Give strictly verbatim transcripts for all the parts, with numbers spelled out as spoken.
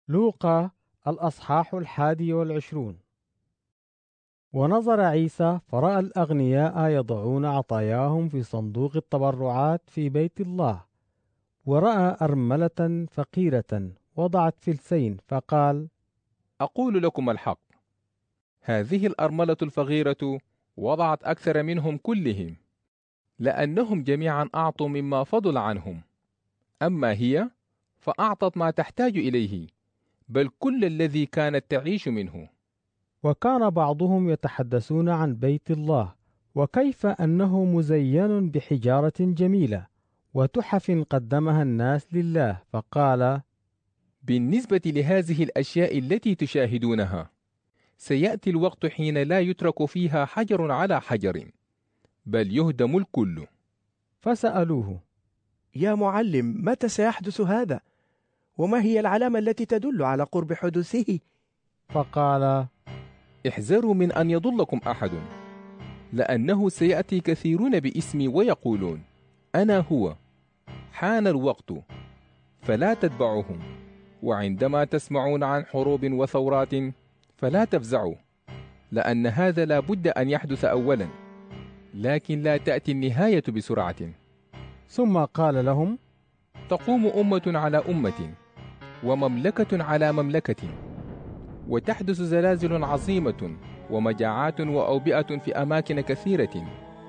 لوقا الأصحاح الحادي والعشرون. ونظر عيسى فرأى الأغنياء يضعون عطاياهم في صندوق التبرعات في بيت الله، ورأى أرملة فقيرة وضعت فلسين، فقال: أقول لكم الحق، هذه الأرملة الفقيرة وضعت أكثر منهم كلهم، لأنهم جميعا أعطوا مما فضل عنهم، أما هي فأعطت ما تحتاج إليه، بل كل الذي كانت تعيش منه. وكان بعضهم يتحدثون عن بيت الله، وكيف أنه مزين بحجارة جميلة وتحف قدمها الناس لله، فقال: بالنسبة لهذه الأشياء التي تشاهدونها، سيأتي الوقت حين لا يترك فيها حجر على حجر، بل يهدم الكل. فسألوه: يا معلم، متى سيحدث هذا؟ وما هي العلامة التي تدل على قرب حدوثه؟ فقال: احذروا من أن يضلكم أحد، لأنه سيأتي كثيرون باسمي ويقولون أنا هو، حان الوقت، فلا تتبعوهم. وعندما تسمعون عن حروب وثورات فلا تفزعوا، لأن هذا لا بد أن يحدث أولا، لكن لا تأتي النهاية بسرعة. ثم قال لهم: تقوم أمة على أمة، ومملكة على مملكة، وتحدث زلازل عظيمة ومجاعات وأوبئة في أماكن كثيرة،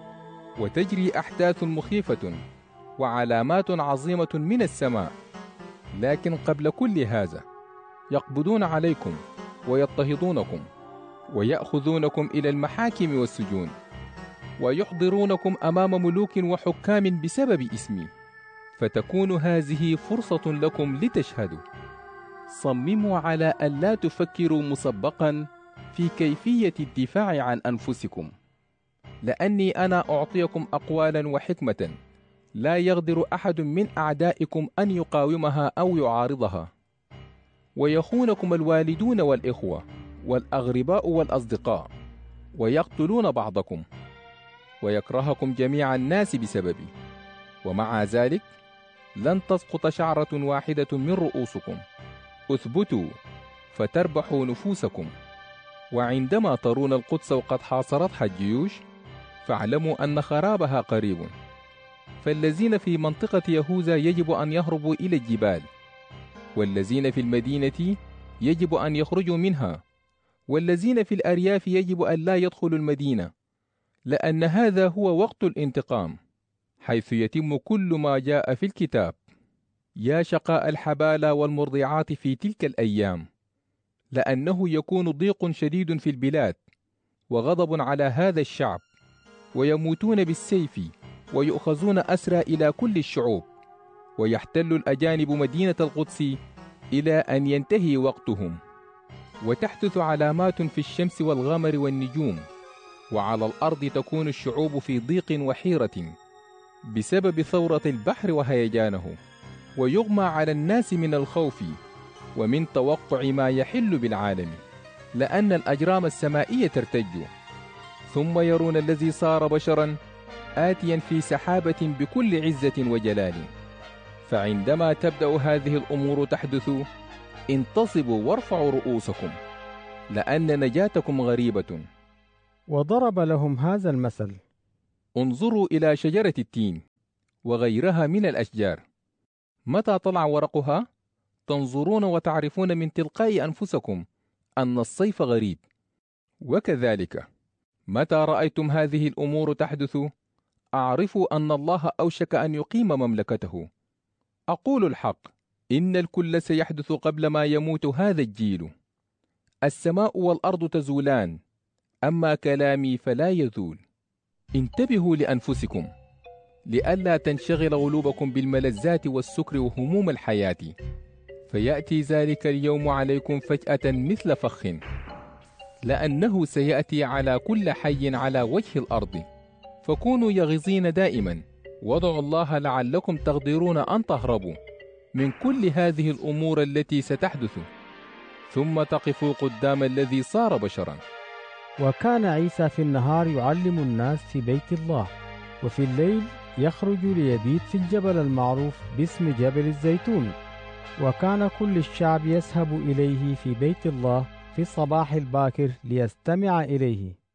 وتجري أحداث مخيفة وعلامات عظيمة من السماء. لكن قبل كل هذا يقبضون عليكم ويضطهدونكم ويأخذونكم إلى المحاكم والسجون، ويحضرونكم أمام ملوك وحكام بسبب اسمي، فتكون هذه فرصة لكم لتشهدوا. صمموا على أن لا تفكروا مسبقا في كيفية الدفاع عن أنفسكم، لأني أنا أعطيكم أقوالا وحكمة لا يقدر أحد من أعدائكم أن يقاومها أو يعارضها. ويخونكم الوالدون والإخوة والأغرباء والأصدقاء، ويقتلون بعضكم، ويكرهكم جميع الناس بسببي، ومع ذلك لن تسقط شعرة واحدة من رؤوسكم. اثبتوا فتربحوا نفوسكم. وعندما ترون القدس وقد حاصرتها الجيوش، فاعلموا أن خرابها قريب. فالذين في منطقة يهوذا يجب أن يهربوا إلى الجبال، والذين في المدينة يجب أن يخرجوا منها، والذين في الأرياف يجب أن لا يدخلوا المدينة، لأن هذا هو وقت الانتقام، حيث يتم كل ما جاء في الكتاب. يا شقاء الحبالى والمرضعات في تلك الأيام، لأنه يكون ضيق شديد في البلاد وغضب على هذا الشعب، ويموتون بالسيف ويؤخذون أسرى إلى كل الشعوب، ويحتل الأجانب مدينة القدس إلى أن ينتهي وقتهم. وتحدث علامات في الشمس والقمر والنجوم، وعلى الأرض تكون الشعوب في ضيق وحيرة بسبب ثورة البحر وهيجانه، ويغمى على الناس من الخوف ومن توقع ما يحل بالعالم، لأن الأجرام السمائية ترتج. ثم يرون الذي صار بشرا آتيا في سحابة بكل عزة وجلال. فعندما تبدأ هذه الأمور تحدث، انتصبوا وارفعوا رؤوسكم، لأن نجاتكم غريبة. وضرب لهم هذا المثل: انظروا إلى شجرة التين وغيرها من الأشجار، متى طلع ورقها تنظرون وتعرفون من تلقاء أنفسكم أن الصيف غريب. وكذلك متى رأيتم هذه الأمور تحدث، أعرفوا أن الله أوشك أن يقيم مملكته. أقول الحق، إن الكل سيحدث قبل ما يموت هذا الجيل. السماء والأرض تزولان، أما كلامي فلا يزول. انتبهوا لأنفسكم، لئلا تنشغل قلوبكم بالملذات والسكر وهموم الحياة، فيأتي ذلك اليوم عليكم فجأة مثل فخ، لأنه سيأتي على كل حي على وجه الأرض. فكونوا يغزين دائما، وادعوا الله لعلكم تقدرون أن تهربوا من كل هذه الأمور التي ستحدث، ثم تقفوا قدام الذي صار بشرا. وكان عيسى في النهار يعلم الناس في بيت الله، وفي الليل يخرج ليبيت في الجبل المعروف باسم جبل الزيتون. وكان كل الشعب يذهب إليه في بيت الله في الصباح الباكر ليستمع إليه.